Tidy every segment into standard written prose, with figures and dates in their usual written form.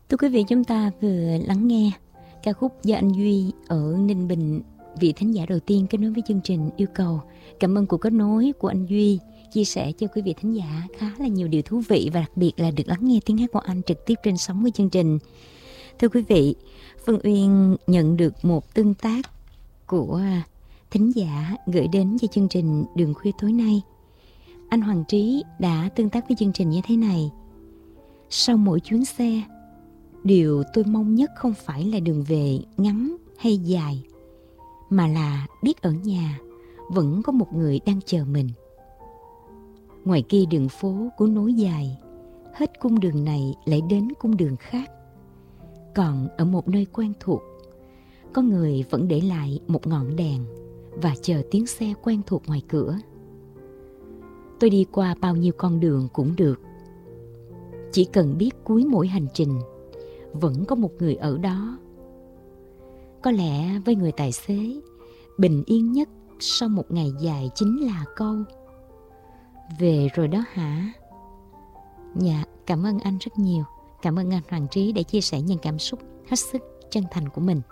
Thưa quý vị, chúng ta vừa lắng nghe ca khúc do anh Duy ở Ninh Bình, vị thính giả đầu tiên kết nối với chương trình yêu cầu. Cảm ơn cuộc kết nối của anh Duy, chia sẻ cho quý vị thính giả khá là nhiều điều thú vị và đặc biệt là được lắng nghe tiếng hát của anh trực tiếp trên sóng của chương trình. Thưa quý vị, Phương Uyên nhận được một tương tác của thính giả gửi đến cho chương trình Đường Khuya tối nay. Anh Hoàng Trí đã tương tác với chương trình như thế này: sau mỗi chuyến xe, điều tôi mong nhất không phải là đường về ngắn hay dài, mà là biết ở nhà vẫn có một người đang chờ mình. Ngoài kia đường phố cứ nối dài, hết cung đường này lại đến cung đường khác. Còn ở một nơi quen thuộc, có người vẫn để lại một ngọn đèn và chờ tiếng xe quen thuộc ngoài cửa. Tôi đi qua bao nhiêu con đường cũng được, chỉ cần biết cuối mỗi hành trình vẫn có một người ở đó. Có lẽ với người tài xế, bình yên nhất sau một ngày dài chính là câu về rồi đó hả? Dạ, cảm ơn anh rất nhiều. Cảm ơn anh Hoàng Trí đã chia sẻ những cảm xúc hết sức chân thành của mình.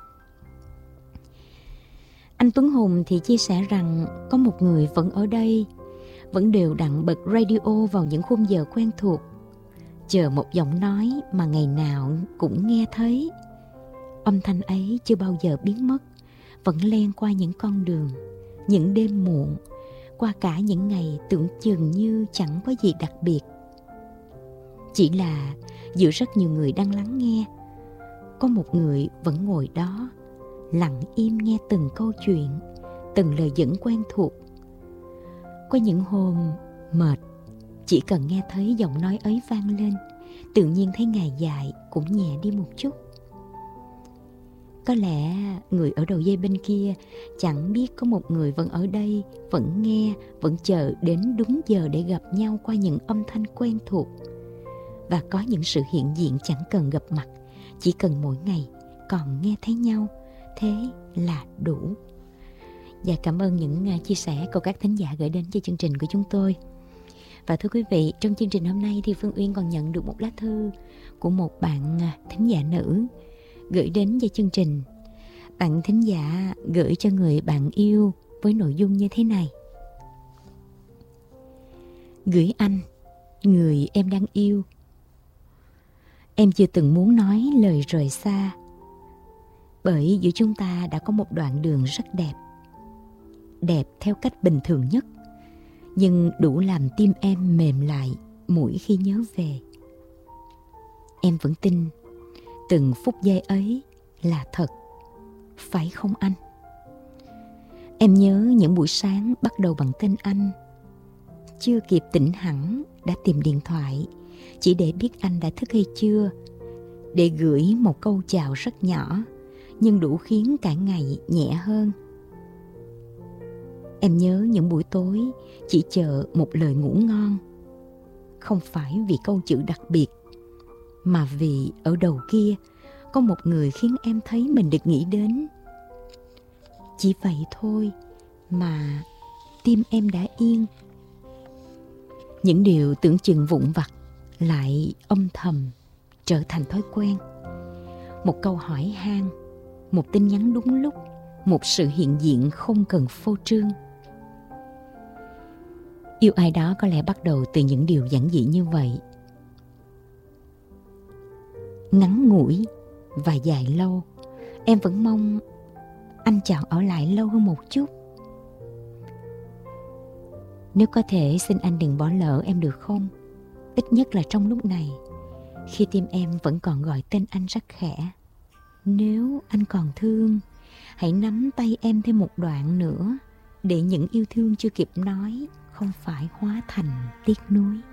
Anh Tuấn Hùng thì chia sẻ rằng có một người vẫn ở đây, vẫn đều đặn bật radio vào những khung giờ quen thuộc, chờ một giọng nói mà ngày nào cũng nghe thấy. Âm thanh ấy chưa bao giờ biến mất, vẫn len qua những con đường, những đêm muộn, qua cả những ngày tưởng chừng như chẳng có gì đặc biệt. Chỉ là giữa rất nhiều người đang lắng nghe, có một người vẫn ngồi đó, lặng im nghe từng câu chuyện, từng lời dẫn quen thuộc. Có những hôm mệt, chỉ cần nghe thấy giọng nói ấy vang lên, tự nhiên thấy ngày dài cũng nhẹ đi một chút. Có lẽ người ở đầu dây bên kia chẳng biết có một người vẫn ở đây, vẫn nghe, vẫn chờ đến đúng giờ để gặp nhau qua những âm thanh quen thuộc. Và có những sự hiện diện chẳng cần gặp mặt, chỉ cần mỗi ngày còn nghe thấy nhau, thế là đủ. Và cảm ơn những chia sẻ của các thính giả gửi đến cho chương trình của chúng tôi. Và thưa quý vị, trong chương trình hôm nay thì Phương Uyên còn nhận được một lá thư của một bạn thính giả nữ gửi đến cho chương trình. Bạn thính giả gửi cho người bạn yêu với nội dung như thế này: gửi anh, người em đang yêu. Em chưa từng muốn nói lời rời xa, bởi giữa chúng ta đã có một đoạn đường rất đẹp. Đẹp theo cách bình thường nhất, nhưng đủ làm tim em mềm lại mỗi khi nhớ về. Em vẫn tin từng phút giây ấy là thật, phải không anh? Em nhớ những buổi sáng bắt đầu bằng tên anh. Chưa kịp tỉnh hẳn đã tìm điện thoại, chỉ để biết anh đã thức hay chưa, để gửi một câu chào rất nhỏ, nhưng đủ khiến cả ngày nhẹ hơn. Em nhớ những buổi tối chỉ chờ một lời ngủ ngon, không phải vì câu chữ đặc biệt, mà vì ở đầu kia có một người khiến em thấy mình được nghĩ đến. Chỉ vậy thôi mà tim em đã yên. Những điều tưởng chừng vụn vặt lại âm thầm trở thành thói quen. Một câu hỏi han, một tin nhắn đúng lúc, một sự hiện diện không cần phô trương. Yêu ai đó có lẽ bắt đầu từ những điều giản dị như vậy. Ngắn ngủi và dài lâu, em vẫn mong anh chọn ở lại lâu hơn một chút. Nếu có thể xin anh đừng bỏ lỡ em được không? Ít nhất là trong lúc này, khi tim em vẫn còn gọi tên anh rất khẽ. Nếu anh còn thương, hãy nắm tay em thêm một đoạn nữa, để những yêu thương chưa kịp nói không phải hóa thành tiếc nuối.